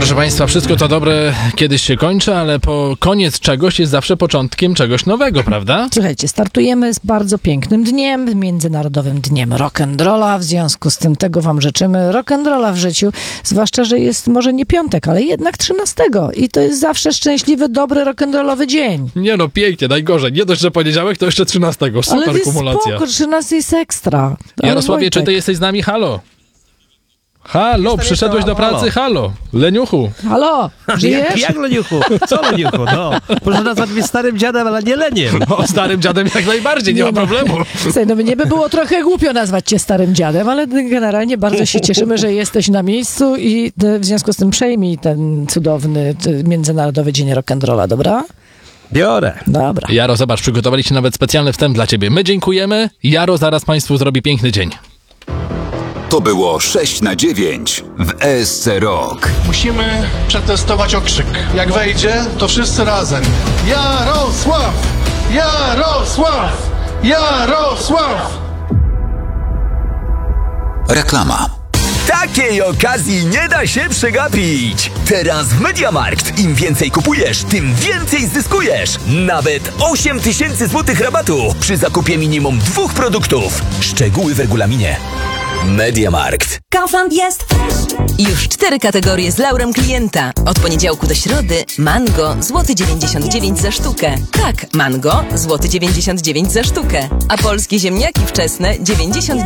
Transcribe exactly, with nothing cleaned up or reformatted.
Proszę Państwa, wszystko to dobre kiedyś się kończy, ale po koniec czegoś jest zawsze początkiem czegoś nowego, prawda? Słuchajcie, startujemy z bardzo pięknym dniem, Międzynarodowym Dniem Rock'n'Rolla. W związku z tym tego wam życzymy rock'n'rolla w życiu, zwłaszcza, że jest może nie piątek, ale jednak trzynastego i to jest zawsze szczęśliwy, dobry rock'n'rollowy dzień. Nie no, pięknie, najgorzej. Nie dość, że poniedziałek, to jeszcze trzynastego. Super ale kumulacja. Ale spoko, trzynasty jest ekstra. Ale Jarosławie, Wojtek, czy ty jesteś z nami? Halo? Halo, Jestem, przyszedłeś jestem, do pracy? halo. Halo, leniuchu. Halo, żyjesz? Jak, jak leniuchu? Co leniuchu? No. Proszę nazwać mnie starym dziadem, ale nie leniem. O, starym dziadem jak najbardziej, nie, nie ma no. problemu. Słuchaj, no mnie by było trochę głupio nazwać cię starym dziadem, ale generalnie bardzo się cieszymy, że jesteś na miejscu i w związku z tym przejmij ten cudowny Międzynarodowy Dzień Rock'n'Rolla, dobra? Biorę. Dobra. Jaro, zobacz, przygotowaliście nawet specjalny wstęp dla ciebie. My dziękujemy. Jaro zaraz Państwu zrobi piękny dzień. To było sześć na dziewięć w E S C Rock. Musimy przetestować okrzyk. Jak wejdzie, to wszyscy razem. Jarosław! Jarosław! Jarosław! Reklama. Takiej okazji nie da się przegapić! Teraz w MediaMarkt im więcej kupujesz, tym więcej zyskujesz! Nawet osiem tysięcy złotych rabatu przy zakupie minimum dwóch produktów. Szczegóły w regulaminie. MediaMarkt. Kaufland jest już cztery kategorie z laurem klienta. Od poniedziałku do środy mango złoty dziewięćdziesiąt dziewięć za sztukę. Tak, mango złoty dziewięćdziesiąt dziewięć za sztukę. A polskie ziemniaki wczesne dziewięćdziesiąt